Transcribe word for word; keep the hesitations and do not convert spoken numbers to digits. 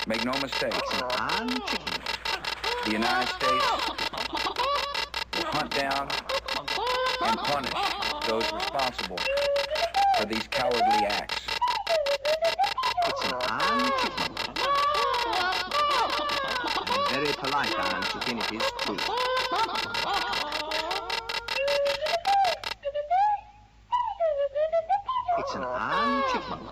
Make no mistake. It's an iron chicken. The United States will hunt down and punish those responsible for these cowardly acts. It's an iron chicken. And a very polite iron chicken it is too. It's an iron chicken.